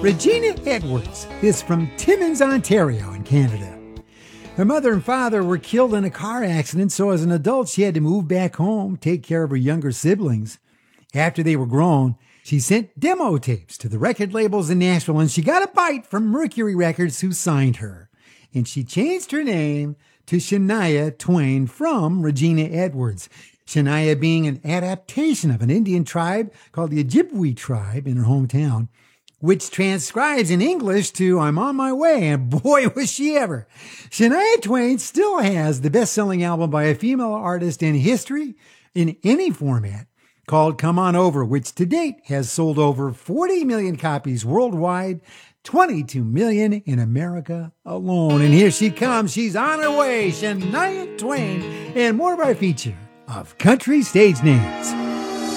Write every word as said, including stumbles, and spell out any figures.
Regina Edwards is from Timmins, Ontario in Canada. Her mother and father were killed in a car accident, so as an adult she had to move back home, take care of her younger siblings. After they were grown, she sent demo tapes to the record labels in Nashville, and she got a bite from Mercury Records, who signed her. And she changed her name to Shania Twain from Regina Edwards. Shania being an adaptation of an Indian tribe called the Ojibwe tribe in her hometown, which transcribes in English to "I'm on my way," and boy, was she ever. Shania Twain still has the best-selling album by a female artist in history in any format, called Come On Over, which to date has sold over forty million copies worldwide, twenty-two million in America alone. And here she comes. She's on her way, Shania Twain, and more of our feature of Country Stage Names.